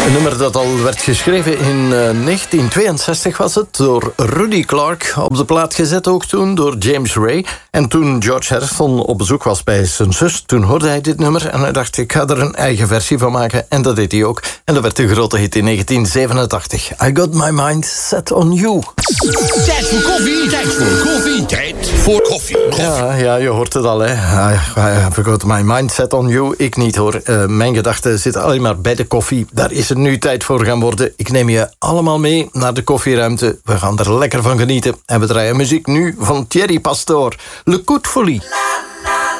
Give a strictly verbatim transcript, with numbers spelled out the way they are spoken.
Een nummer dat al werd geschreven in uh, negentien tweeënzestig was het, door Rudy Clark. Op de plaat gezet ook toen door James Ray. En toen George Harrison op bezoek was bij zijn zus, toen hoorde hij dit nummer en hij dacht, ik ga er een eigen versie van maken. En dat deed hij ook. En dat werd een grote hit in negentien zevenentachtig. I Got My Mind Set On You. Tijd voor koffie, tijd voor koffie, tijd voor koffie. koffie. Ja, ja, je hoort het al, hè. I Got My Mind Set On You. Ik niet, hoor. Uh, mijn gedachten zitten alleen maar bij de koffie. Daar is het nu tijd voor gaan worden. Ik neem je allemaal mee naar de koffieruimte. We gaan er lekker van genieten. En we draaien muziek nu van Thierry Pastoor. Le Coup de Folie.